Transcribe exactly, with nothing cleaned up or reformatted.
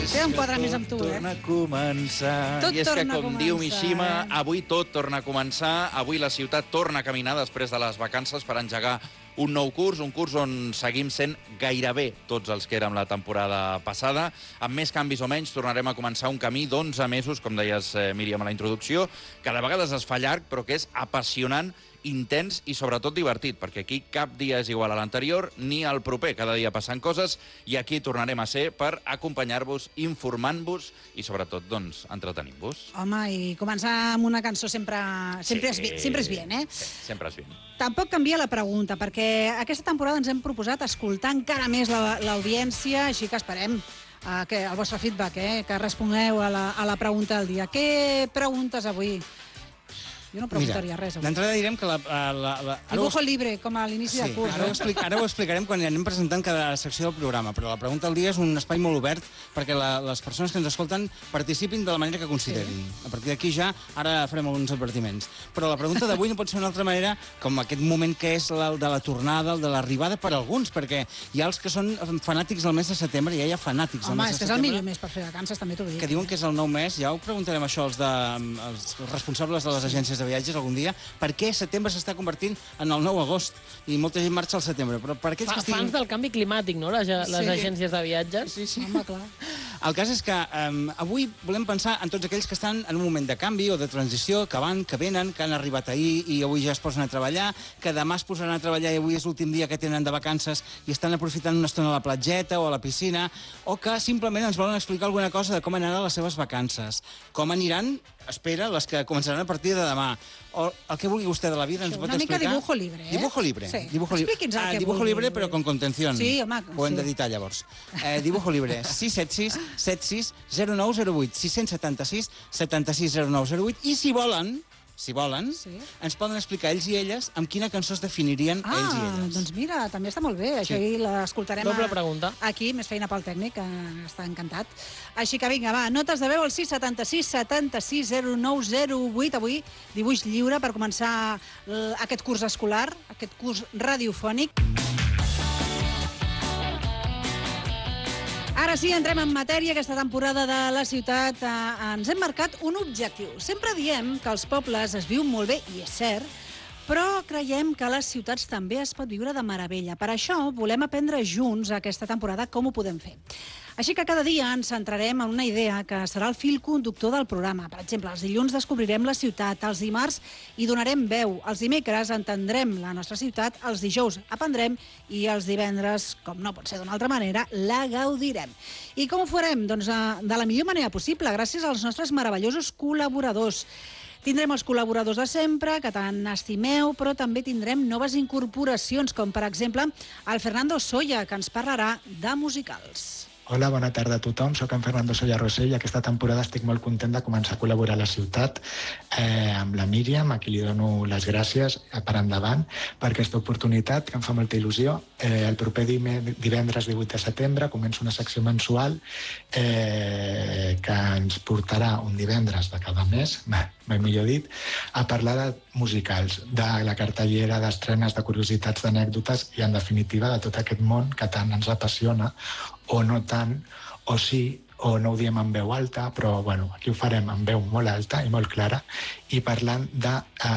Queda un quadre més amb tu, eh? Torna a començar. Tot I és que, torna a com diu començar, Mishima, eh? avui tot torna a començar. Avui la ciutat torna a caminar després de les vacances per engegar un nou curs, un curs on seguim sent gairebé tots els que érem la temporada passada. Amb més canvis o menys tornarem a començar un camí d'onze mesos, com deies, eh, Míriam, a la introducció, que de vegades es fa llarg, però que és apassionant, intens i sobretot divertit, perquè aquí cap dia és igual a l'anterior ni al proper. Cada dia passen coses i aquí tornarem a ser per acompanyar-vos, informant-vos i sobretot, doncs, entretenint-vos. Home, i començar amb una cançó sempre, sempre, Sí. és, bi- sempre és bien, eh? Sí, sempre és bien. Tampoc canvia la pregunta, perquè aquesta temporada ens hem proposat escoltar encara més la- l'audiència, així que esperem eh, que el vostre feedback, eh, que respongueu a la, a la pregunta del dia. Què preguntes avui? Jo no preguntaria res avui. D'entrada direm que la... la, la, la ara Dibujo ho- libre, com a l'inici Sí, del curs. ara ho, eh? explic, ara ho explicarem quan anem presentant cada secció del programa, però la pregunta del dia és un espai molt obert perquè la, les persones que ens escolten participin de la manera que considerin. Sí. A partir d'aquí ja, ara farem alguns advertiments. Però la pregunta d'avui no pot ser una altra manera com aquest moment que és el de la tornada, el de l'arribada per alguns, perquè hi ha els que són fanàtics del mes de setembre, ja hi ha fanàtics del Home, mes és de que és el setembre. millor mes per fer vacances, també t'ho dic. Que diuen que és el nou mes, ja ho preguntarem això als, de, als responsables de les agències de viatges algun dia, per què setembre s'està convertint en el nou agost i molta gent marxa al setembre, però per aquells Fa, que estiguin... Fans del canvi climàtic, no?, les, les Sí. agències de viatges. Sí, sí. Home, clar. El cas és que um, avui volem pensar en tots aquells que estan en un moment de canvi o de transició, que van, que venen, que han arribat ahir i avui ja es posen a treballar, que demà es posaran a treballar i avui és l'últim dia que tenen de vacances i estan aprofitant una estona a la platgeta o a la piscina, o que simplement ens volen explicar alguna cosa de com aniran les seves vacances, com aniran, espera, les que començaran a partir de demà, o el que vulgui vostè de la vida ens Sí, pot una mica explicar. dibujo libre, eh? Dibujo libre. Sí. Dibujo libre. Expliqui'ns el ah, que dibujo vulgui. libre, però con contención. Sí, home, Ho hem sí. d'editar llavors. Eh, dibujo libre, sis set sis set sis zero nou zero vuit, sis set sis set sis zero nou zero vuit, i si volen, si volen, Sí. ens poden explicar ells i elles amb quina cançó es definirien Ah, ells i elles. doncs mira, també està molt bé. Això Sí. ahir l'escoltarem Doble a- pregunta. aquí, més feina pel tècnic, que està encantat. Així que vinga, va, notes de veu al sis set sis set sis zero nou zero vuit. Avui, dibuix lliure per començar l- aquest curs escolar, aquest curs radiofònic. Ara sí, entrem en matèria. Aquesta temporada de la ciutat eh, ens hem marcat un objectiu. Sempre diem que als pobles es viu molt bé, i és cert, però creiem que a les ciutats també es pot viure de meravella. Per això volem aprendre junts aquesta temporada com ho podem fer. Així que cada dia ens centrarem en una idea que serà el fil conductor del programa. Per exemple, els dilluns descobrirem la ciutat, els dimarts hi donarem veu, els dimecres entendrem la nostra ciutat, els dijous aprendrem i els divendres, com no pot ser d'una altra manera, la gaudirem. I com ho farem? Doncs eh, de la millor manera possible, gràcies als nostres meravellosos col·laboradors. Tindrem els col·laboradors de sempre, que tant estimeu, però també tindrem noves incorporacions, com per exemple el Fernando Soya, que ens parlarà de musicals. Hola, bona tarda a tothom. Soc en Fernando Soya Rosell i aquesta temporada estic molt content de començar a col·laborar a la ciutat eh, amb la Míriam, a qui li dono les gràcies per endavant per aquesta oportunitat, que em fa molta il·lusió. Eh, el proper divendres divuit de setembre comença una secció mensual eh, que ens portarà un divendres de cada mes, mai millor dit, a parlar de musicals, de la cartellera, d'estrenes, de curiositats, d'anècdotes i, en definitiva, de tot aquest món que tant ens apassiona, o no tant, o sí, o no ho diem en veu alta, però bueno, aquí ho farem en veu molt alta i molt clara, i parlant de... Eh,